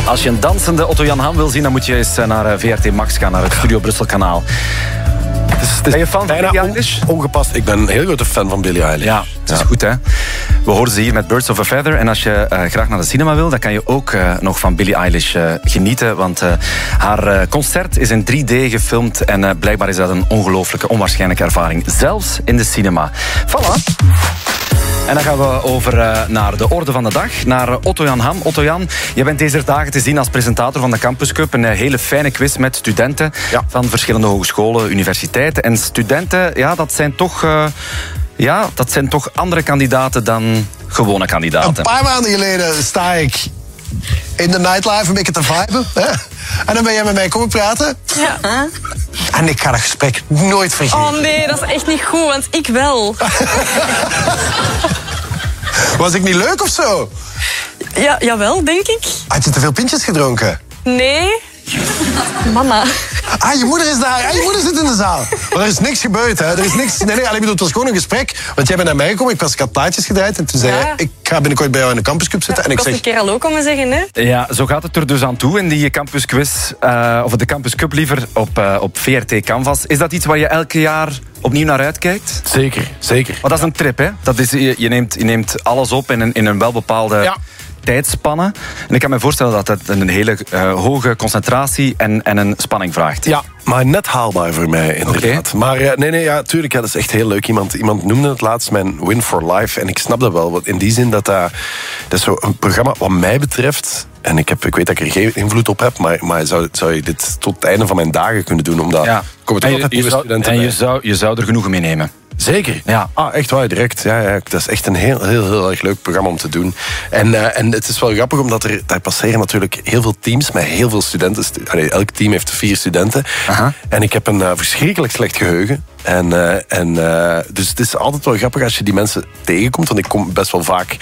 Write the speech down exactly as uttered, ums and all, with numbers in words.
Als je een dansende Otto-Jan Ham wil zien, dan moet je eens naar V R T Max gaan, naar het Studio Brussel kanaal. Het is, het is ben je fan van Billie Eilish? On, ongepast. Ik ben een heel grote fan van Billie Eilish. Ja, het is ja. goed, hè. We hoorden ze hier met Birds of a Feather. En als je uh, graag naar de cinema wil, dan kan je ook uh, nog van Billie Eilish uh, genieten. Want uh, haar uh, concert is in drie D gefilmd. En uh, blijkbaar is dat een ongelooflijke, onwaarschijnlijke ervaring. Zelfs in de cinema. Voilà. En dan gaan we over uh, naar de orde van de dag, naar uh, Otto-Jan Ham. Otto-Jan, je bent deze dagen te zien als presentator van de Campus Cup. Een uh, hele fijne quiz met studenten ja. van verschillende hogescholen, universiteiten. En studenten, ja, dat zijn toch... Uh, ja, dat zijn toch andere kandidaten dan gewone kandidaten. Een paar maanden geleden sta ik in de nightlife een beetje te viben. Hè? En dan ben jij met mij komen praten. Ja. En ik ga dat gesprek nooit vergeten. Oh nee, dat is echt niet goed, want ik wel. Was ik niet leuk of zo? Ja, jawel, denk ik. Had je te veel pintjes gedronken? Nee. Mama. Ah, je moeder is daar. Ah, je moeder zit in de zaal. Maar er is niks gebeurd, hè. Er is niks... Nee, nee, alleen bedoel, het was gewoon een gesprek. Want jij bent naar mij gekomen, ik was ik had plaatjes gedraaid. En toen zei ja. je, ik ga binnenkort bij jou in de campuscup zitten. Ja, en ik ik zeg... een keer al ook komen zeggen, hè. Ja, zo gaat het er dus aan toe in die campusquiz. Uh, of de Campus Cup liever, op, uh, op V R T Canvas. Is dat iets waar je elke jaar opnieuw naar uitkijkt? Zeker, zeker. Maar dat is een trip, hè. Dat is, je, je, neemt, je neemt alles op in een, in een welbepaalde... Ja. tijdspannen. En ik kan me voorstellen dat het een hele uh, hoge concentratie en, en een spanning vraagt. Ja, maar net haalbaar voor mij, inderdaad. Okay. Maar uh, nee, nee, ja, tuurlijk, ja, dat is echt heel leuk. Iemand, iemand noemde het laatst mijn Win for Life. En ik snap dat wel. Want in die zin dat dat... Dat is zo een programma wat mij betreft... En ik, heb, ik weet dat ik er geen invloed op heb, maar, maar zou, zou je dit tot het einde van mijn dagen kunnen doen? Omdat ja. komen er altijd nieuwe zou, studenten En bij. je zou, je zou er genoegen mee nemen. Zeker? Ja. Ah, echt waar, direct. Ja, ja, dat is echt een heel, heel, heel erg leuk programma om te doen. En, uh, en het is wel grappig, omdat er daar passeren natuurlijk heel veel teams met heel veel studenten. Allee, elk team heeft vier studenten. Aha. En ik heb een uh, verschrikkelijk slecht geheugen. En, uh, en, uh, dus het is altijd wel grappig als je die mensen tegenkomt. Want ik kom best wel vaak